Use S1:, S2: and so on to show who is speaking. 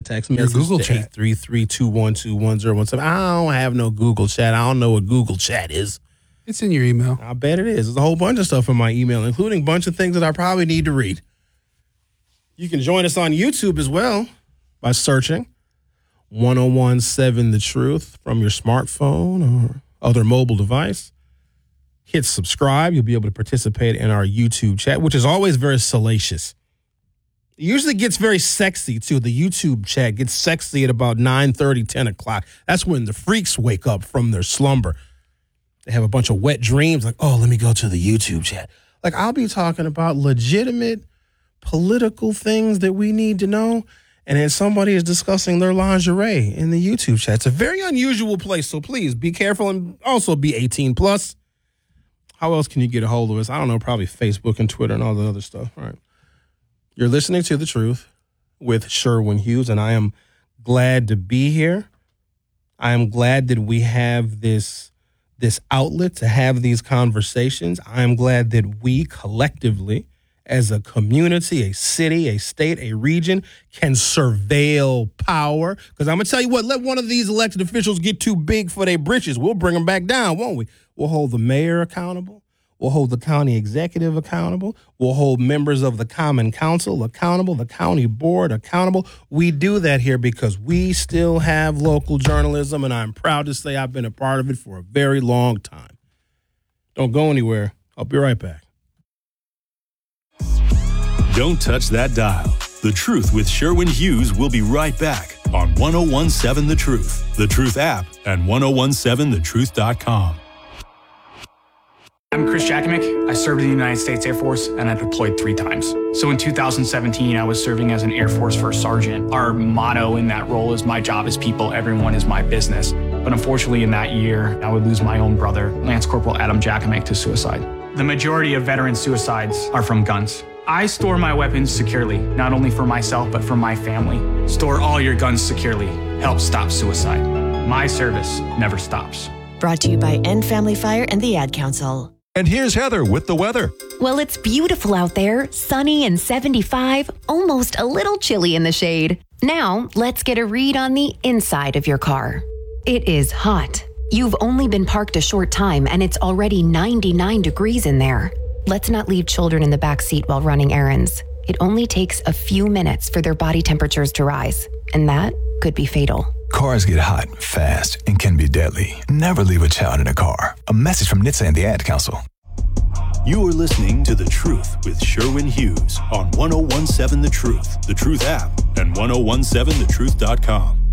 S1: text message.
S2: Your Google chat.
S1: 833-212-1017. I don't have no Google chat. I don't know what Google chat is.
S2: It's in your email.
S1: I bet it is. There's a whole bunch of stuff in my email, including a bunch of things that I probably need to read. You can join us on YouTube as well by searching 1017 The Truth from your smartphone or other mobile device. Hit subscribe. You'll be able to participate in our YouTube chat, which is always very salacious. It usually gets very sexy, too. The YouTube chat gets sexy at about 9:30, 10 o'clock. That's when the freaks wake up from their slumber. They have a bunch of wet dreams like, oh, let me go to the YouTube chat. Like, I'll be talking about legitimate political things that we need to know, and then somebody is discussing their lingerie in the YouTube chat. It's a very unusual place, so please be careful and also be 18 plus. How else can you get a hold of us? I don't know, probably Facebook and Twitter and all the other stuff. All right. You're listening to The Truth with Sherwin Hughes, and I am glad to be here. I am glad that we have this outlet to have these conversations. I am glad that we collectively, as a community, a city, a state, a region, can surveil power. Because I'm going to tell you what, let one of these elected officials get too big for their britches. We'll bring them back down, won't we? We'll hold the mayor accountable. We'll hold the county executive accountable. We'll hold members of the common council accountable, the county board accountable. We do that here because we still have local journalism, and I'm proud to say I've been a part of it for a very long time. Don't go anywhere. I'll be right back.
S3: Don't touch that dial. The Truth with Sherwin Hughes will be right back on 1017 The Truth, The Truth app, and 1017thetruth.com.
S4: I'm Chris Jakovic. I served in the United States Air Force and I deployed 3 times. So in 2017, I was serving as an Air Force First Sergeant. Our motto in that role is my job is people, everyone is my business. But unfortunately in that year, I would lose my own brother, Lance Corporal Adam Jakovic, to suicide. The majority of veteran suicides are from guns. I store my weapons securely, not only for myself, but for my family. Store all your guns securely. Help stop suicide. My service never stops.
S5: Brought to you by End Family Fire and the Ad Council.
S6: And here's Heather with the weather.
S7: Well, it's beautiful out there, sunny and 75, almost a little chilly in the shade. Now, let's get a read on the inside of your car. It is hot. You've only been parked a short time and it's already 99 degrees in there. Let's not leave children in the back seat while running errands. It only takes a few minutes for their body temperatures to rise, and that could be fatal.
S6: Cars get hot, fast, and can be deadly. Never leave a child in a car. A message from NHTSA and the Ad Council.
S3: You are listening to The Truth with Sherwin Hughes on 1017 The Truth, The Truth app, and 1017thetruth.com.